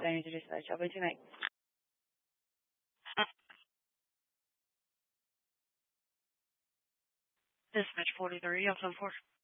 Energy Dispatch. Open tonight. Dispatch 43, I'm 4.